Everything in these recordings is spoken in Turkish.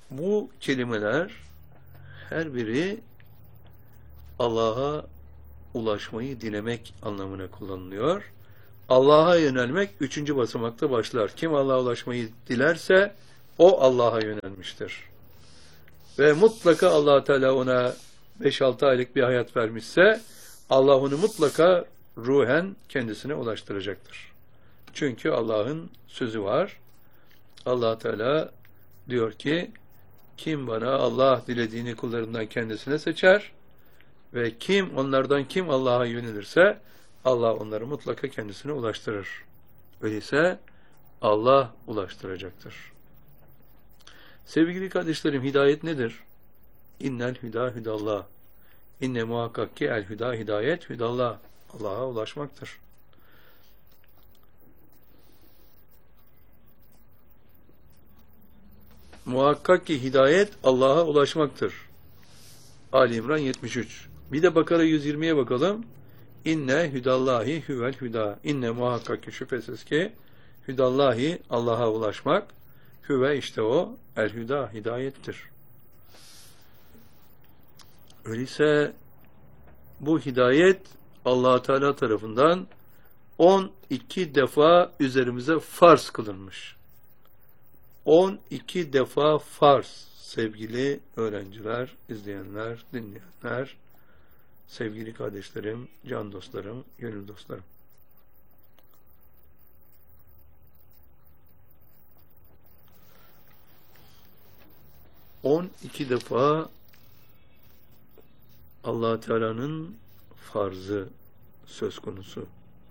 Bu kelimeler her biri Allah'a ulaşmayı dilemek anlamına kullanılıyor. Allah'a yönelmek üçüncü basamakta başlar. Kim Allah'a ulaşmayı dilerse o Allah'a yönelmiştir. Ve mutlaka Allah Teala ona 5-6 aylık bir hayat vermişse Allah onu mutlaka ruhen kendisine ulaştıracaktır. Çünkü Allah'ın sözü var. Allah Teala diyor ki kim bana Allah dilediğini kullarından kendisine seçer ve kim Allah'a yönelirse Allah onları mutlaka kendisine ulaştırır. Öyleyse Allah ulaştıracaktır. Sevgili kardeşlerim, hidayet nedir? İnnel hüda hüdallah. İnne muhakkak ki el hüda hidayet hüdallah. Allah'a ulaşmaktır. Muhakkak ki hidayet Allah'a ulaşmaktır. Ali İmran 73. Bir de Bakara 120'ye bakalım. İnne hüdallahi huvel hüda. İnne muhakkak ki şüphesiz ki hüdallahi Allah'a ulaşmak. Hüve işte o el hüda hidayettir. Öyleyse bu hidayet Allah Teala tarafından 12 defa üzerimize farz kılınmış. 12 defa farz sevgili öğrenciler, izleyenler, dinleyenler, sevgili kardeşlerim, can dostlarım, gönül dostlarım. On iki defa Allah Teala'nın farzı söz konusu.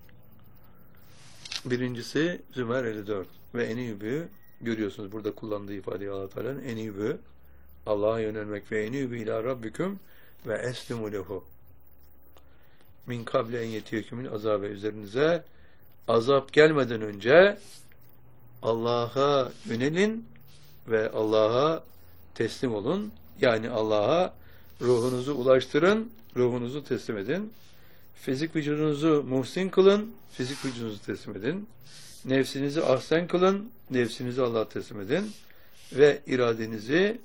Birincisi Zümer 54 ve enîbü, görüyorsunuz burada kullandığı ifadeyi Allah Teala'nın enîbü, Allah'a yönelmek ve enîbü ilâ rabbiküm ve eslimu lehu min kable en yetiyekümül azabe, üzerinize azap gelmeden önce Allah'a yönelin ve Allah'a teslim olun. Yani Allah'a ruhunuzu ulaştırın, ruhunuzu teslim edin. Fizik vücudunuzu muhsin kılın, fizik vücudunuzu teslim edin. Nefsinizi ahsen kılın, nefsinizi Allah'a teslim edin. Ve iradenizi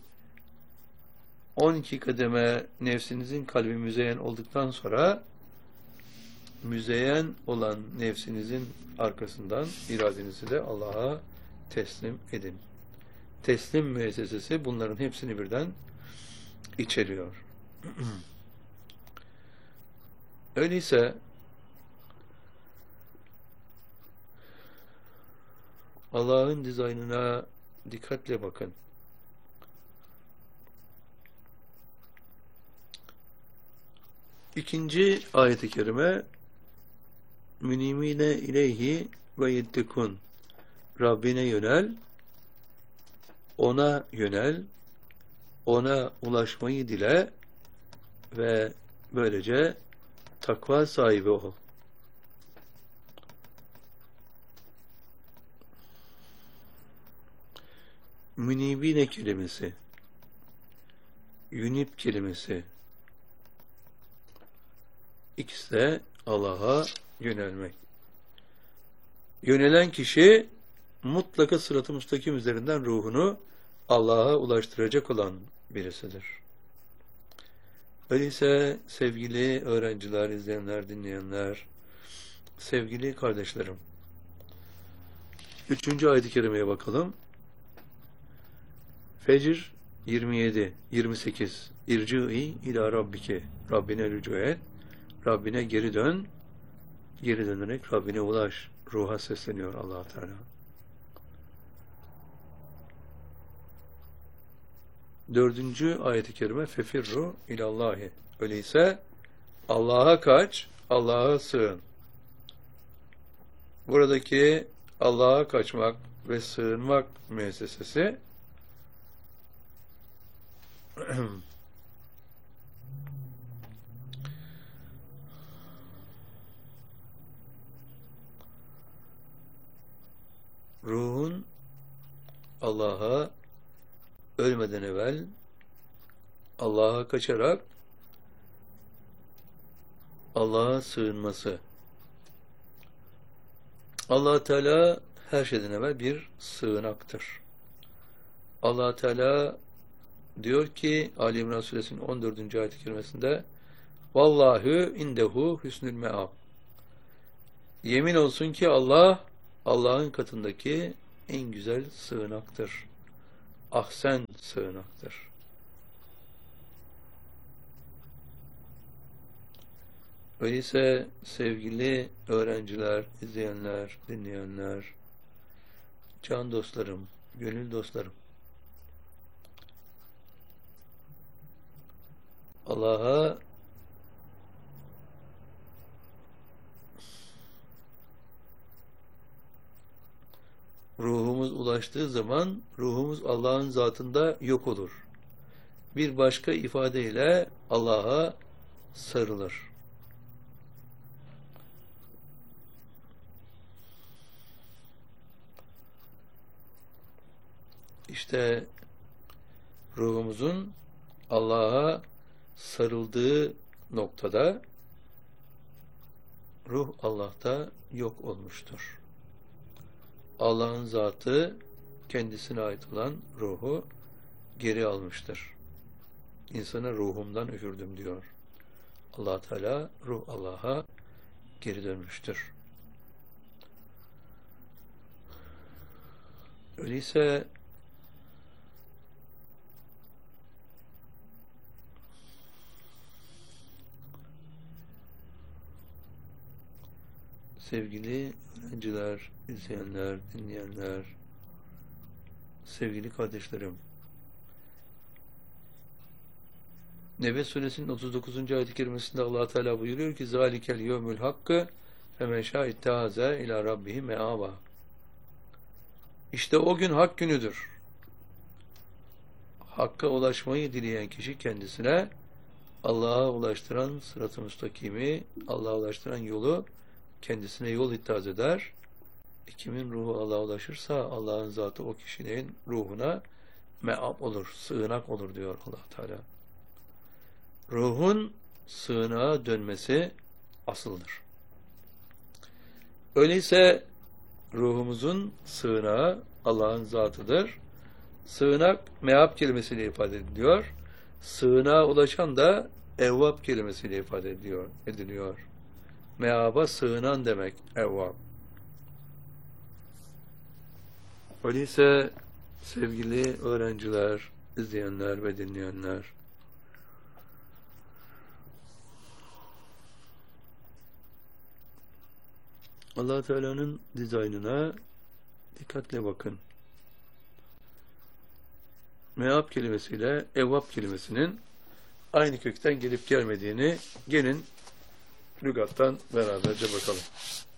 12 kademe nefsinizin kalbi müzeyyen olduktan sonra müzeyyen olan nefsinizin arkasından iradenizi de Allah'a teslim edin. Teslim müessesesi bunların hepsini birden içeriyor. Öyleyse Allah'ın dizaynına dikkatle bakın. İkinci ayet-i kerime münimine ileyhi ve yettekun, Rabbine yönel, ona yönel, ona ulaşmayı dile ve böylece takva sahibi ol. Münibine kelimesi, yünip kelimesi, ikisi de Allah'a yönelmek. Yönelen kişi mutlaka sırat-ı müstakim üzerinden ruhunu Allah'a ulaştıracak olan birisidir. Öyleyse sevgili öğrenciler, izleyenler, dinleyenler, sevgili kardeşlerim, 3. ayet-i kerimeye bakalım. Fecr 27, 28. İrci'i ila rabbike. Rabbine rücu et. Rabbine geri dön. Geri dönerek Rabbine ulaş. Ruha sesleniyor Allah Teala. 4. ayet-i kerime fefirru ilallahi. Öyleyse Allah'a kaç, Allah'a sığın. Buradaki Allah'a kaçmak ve sığınmak müessesesi ruhun Allah'a ölmeden evvel Allah'a kaçarak Allah'a sığınması. Allah Teala her şeyden evvel bir sığınaktır. Allah Teala diyor ki Ali İmran Suresinin 14. ayet-i kerimesinde Vallahu indehu hüsnül me'ab. Yemin olsun ki Allah Allah'ın katındaki en güzel sığınaktır. Ahsen sığınaktır. Öyleyse sevgili öğrenciler, izleyenler, dinleyenler, can dostlarım, gönül dostlarım, Allah'a ruhumuz ulaştığı zaman ruhumuz Allah'ın zatında yok olur. Bir başka ifadeyle Allah'a sarılır. İşte ruhumuzun Allah'a sarıldığı noktada ruh Allah'ta yok olmuştur. Allah'ın zatı kendisine ait olan ruhu geri almıştır. İnsana ruhumdan üfürdüm diyor. Allah Teala ruh Allah'a geri dönmüştür. Öyleyse sevgili öğrenciler, izleyenler, dinleyenler, sevgili kardeşlerim, Nebe Suresinin 39. ayet-i kerimesinde Allah Teala buyuruyor ki zalikel yevmül hakkı femen şâ ittehâze ilâ rabbihi meâba. İşte o gün hak günüdür. Hakka ulaşmayı dileyen kişi kendisine Allah'a ulaştıran sırat-ı müstakimi, Allah'a ulaştıran yolu kendisine yol ittihaz eder. Kimin ruhu Allah'a ulaşırsa Allah'ın zatı o kişinin ruhuna me'ab olur, sığınak olur diyor Allah Teala. Ruhun sığınağa dönmesi asıldır. Öyleyse ruhumuzun sığınağı Allah'ın zatıdır. Sığınak me'ab kelimesiyle ifade ediliyor. Sığınağa ulaşan da evvab kelimesiyle ifade ediliyor. Me'aba sığınan demek evvab. Öyleyse sevgili öğrenciler, izleyenler ve dinleyenler, Allah Teala'nın dizaynına dikkatle bakın. Me'ab kelimesiyle evvab kelimesinin aynı kökten gelip gelmediğini gelin lügattan beraberce bakalım.